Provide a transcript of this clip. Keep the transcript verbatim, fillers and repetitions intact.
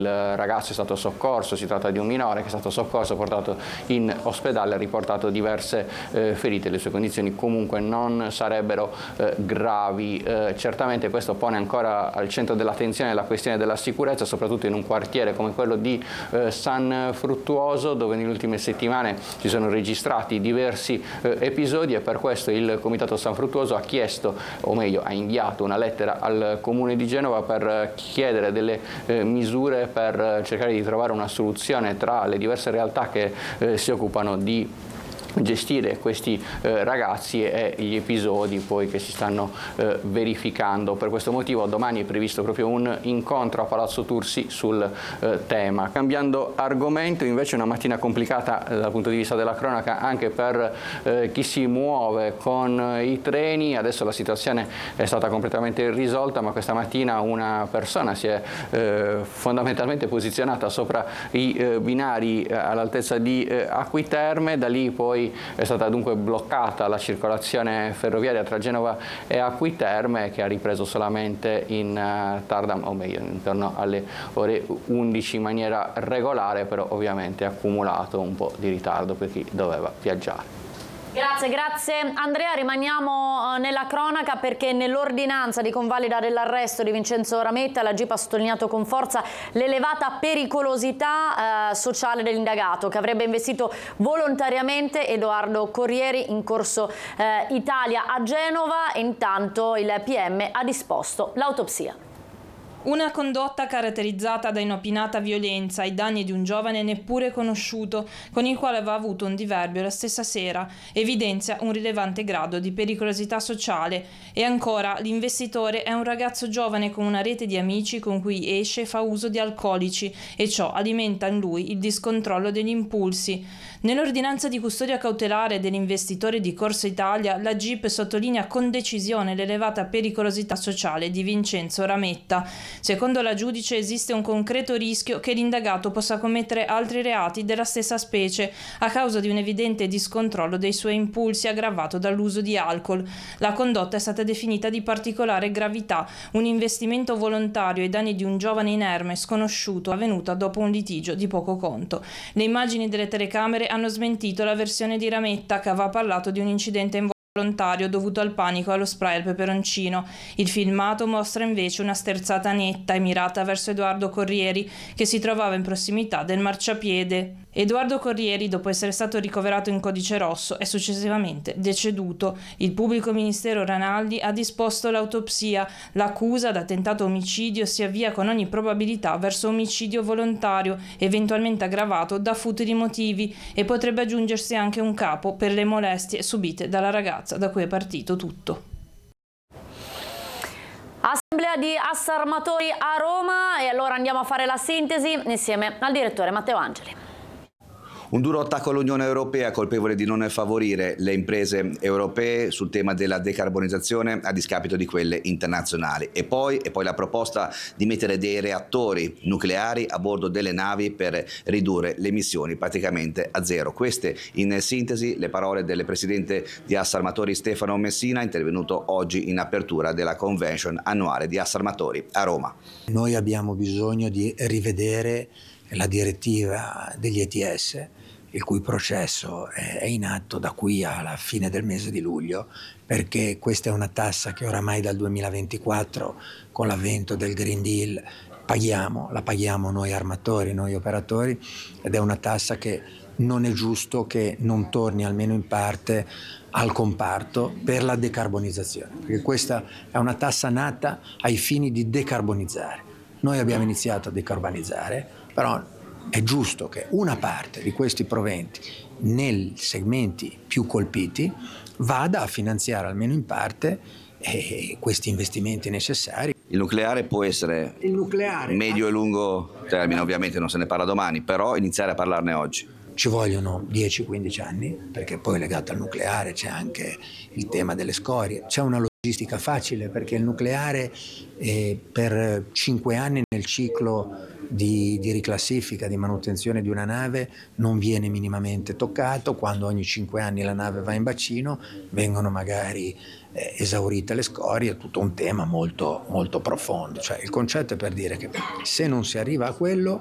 Il ragazzo è stato soccorso, si tratta di un minore che è stato soccorso, portato in ospedale, ha riportato diverse eh, ferite, le sue condizioni comunque non sarebbero eh, gravi. Eh, certamente questo pone ancora al centro dell'attenzione la questione della sicurezza, soprattutto in un quartiere come quello di eh, San Fruttuoso, dove nelle ultime settimane si sono registrati diversi eh, episodi, e per questo il Comitato San Fruttuoso ha chiesto, o meglio ha inviato una lettera al Comune di Genova per chiedere delle eh, misure per cercare di trovare una soluzione tra le diverse realtà che eh, si occupano di gestire questi eh, ragazzi e gli episodi poi che si stanno eh, verificando. Per questo motivo domani è previsto proprio un incontro a Palazzo Tursi sul eh, tema. Cambiando argomento, invece, una mattina complicata eh, dal punto di vista della cronaca anche per eh, chi si muove con i treni. Adesso la situazione è stata completamente risolta, ma questa mattina una persona si è eh, fondamentalmente posizionata sopra i eh, binari eh, all'altezza di eh, Acquiterme. Da lì poi è stata dunque bloccata la circolazione ferroviaria tra Genova e Acquiterme, che ha ripreso solamente in uh, tarda, o meglio intorno alle ore undici in maniera regolare, però ovviamente ha accumulato un po' di ritardo per chi doveva viaggiare. Grazie, grazie Andrea. Rimaniamo nella cronaca perché nell'ordinanza di convalida dell'arresto di Vincenzo Rametta la Gip ha sottolineato con forza l'elevata pericolosità eh, sociale dell'indagato, che avrebbe investito volontariamente Edoardo Corrieri in corso eh, Italia a Genova, e intanto il P M ha disposto l'autopsia. Una condotta caratterizzata da inopinata violenza ai danni di un giovane neppure conosciuto, con il quale aveva avuto un diverbio la stessa sera, evidenzia un rilevante grado di pericolosità sociale. E ancora, l'investitore è un ragazzo giovane con una rete di amici con cui esce e fa uso di alcolici, e ciò alimenta in lui il discontrollo degli impulsi. Nell'ordinanza di custodia cautelare dell'investitore di Corso Italia, la Gip sottolinea con decisione l'elevata pericolosità sociale di Vincenzo Rametta. Secondo la giudice esiste un concreto rischio che l'indagato possa commettere altri reati della stessa specie a causa di un evidente discontrollo dei suoi impulsi aggravato dall'uso di alcol. La condotta è stata definita di particolare gravità, un investimento volontario ai danni di un giovane inerme sconosciuto avvenuto dopo un litigio di poco conto. Le immagini delle telecamere hanno smentito la versione di Rametta, che aveva parlato di un incidente involontario volontario dovuto al panico e allo spray al peperoncino. Il filmato mostra invece una sterzata netta e mirata verso Edoardo Corrieri, che si trovava in prossimità del marciapiede. Edoardo Corrieri, dopo essere stato ricoverato in codice rosso, è successivamente deceduto. Il pubblico ministero Ranaldi ha disposto l'autopsia. L'accusa da tentato omicidio si avvia con ogni probabilità verso omicidio volontario, eventualmente aggravato da futili motivi, e potrebbe aggiungersi anche un capo per le molestie subite dalla ragazza da cui è partito tutto. Assemblea di Assarmatori a Roma, e allora andiamo a fare la sintesi insieme al direttore Matteo Angeli. Un duro attacco all'Unione Europea, colpevole di non favorire le imprese europee sul tema della decarbonizzazione a discapito di quelle internazionali. E poi, e poi la proposta di mettere dei reattori nucleari a bordo delle navi per ridurre le emissioni praticamente a zero. Queste, in sintesi, le parole del presidente di Assarmatori Stefano Messina, intervenuto oggi in apertura della convention annuale di Assarmatori a Roma. Noi abbiamo bisogno di rivedere la direttiva degli E T S, il cui processo è in atto da qui alla fine del mese di luglio, perché questa è una tassa che oramai dal duemilaventiquattro, con l'avvento del Green Deal, paghiamo, la paghiamo noi armatori, noi operatori, ed è una tassa che non è giusto che non torni almeno in parte al comparto per la decarbonizzazione, perché questa è una tassa nata ai fini di decarbonizzare. Noi abbiamo iniziato a decarbonizzare, però è giusto che una parte di questi proventi nei segmenti più colpiti vada a finanziare almeno in parte eh, questi investimenti necessari. Il nucleare può essere Il nucleare, medio e lungo termine, ovviamente non se ne parla domani, però iniziare a parlarne oggi. Ci vogliono dieci quindici anni, perché poi legato al nucleare c'è anche il tema delle scorie, c'è una logistica facile, perché il nucleare eh, per cinque anni nel ciclo di, di riclassifica, di manutenzione di una nave non viene minimamente toccato. Quando ogni cinque anni la nave va in bacino vengono magari eh, esaurite le scorie, è tutto un tema molto, molto profondo. Cioè, il concetto è per dire che se non si arriva a quello